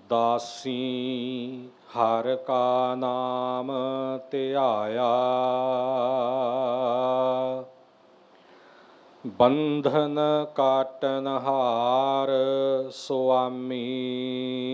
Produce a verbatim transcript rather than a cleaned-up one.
ਦਾਸੀ ਹਰ ਕਾ ਨਾਮ ਧਿਆਇਆ, ਬੰਧਨ ਕਾਟਨ ਹਾਰ ਸੁਆਮੀ,